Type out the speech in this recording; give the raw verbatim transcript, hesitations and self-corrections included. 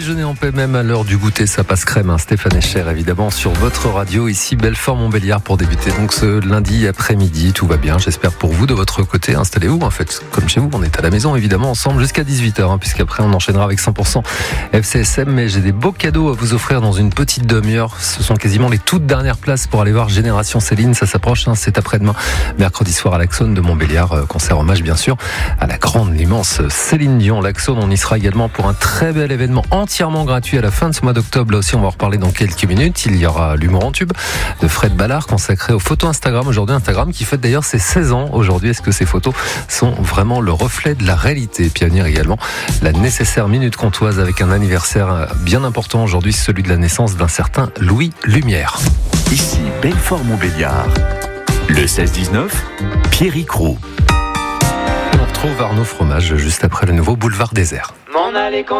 déjeuner en paix, même à l'heure du goûter, ça passe crème. Hein. Stéphane Echer, évidemment, sur votre radio, ici, Belfort-Montbéliard, pour débuter. Donc ce lundi après-midi, tout va bien, j'espère pour vous. De votre côté, installez-vous, en fait, comme chez vous. On est à la maison, évidemment, ensemble jusqu'à dix-huit heures, hein, puisqu'après on enchaînera avec cent pour cent F C S M. Mais j'ai des beaux cadeaux à vous offrir dans une petite demi-heure. Ce sont quasiment les toutes dernières places pour aller voir Génération Céline. Ça s'approche, hein, c'est après-demain, mercredi soir à l'Axone de Montbéliard. Euh, concert hommage, bien sûr, à la grande, l'immense Céline Dion. L'Axone, on y sera également pour un très bel événement entièrement gratuit à la fin de ce mois d'octobre. Là aussi, on va en reparler dans quelques minutes. Il y aura l'humour en tube de Fred Ballard, consacré aux photos Instagram. Aujourd'hui, Instagram qui fête d'ailleurs ses seize ans. Aujourd'hui, est-ce que ces photos sont vraiment le reflet de la réalité? Puis à venir également la nécessaire minute comtoise avec un anniversaire bien important aujourd'hui, celui de la naissance d'un certain Louis Lumière. Ici Belfort-Montbéliard. Le seize dix-neuf, Pierrick Roux. On retrouve Arnaud Fromage juste après le nouveau Boulevard Désert. M'en aller quand